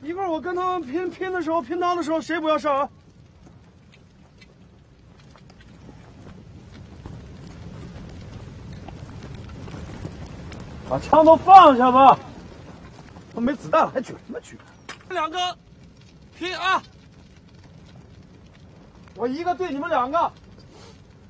一会儿我跟他们拼的时候，拼刀的时候，谁不要上啊？把枪都放下吧！都没子弹了，还举什么举？两个，拼啊！我一个对你们两个。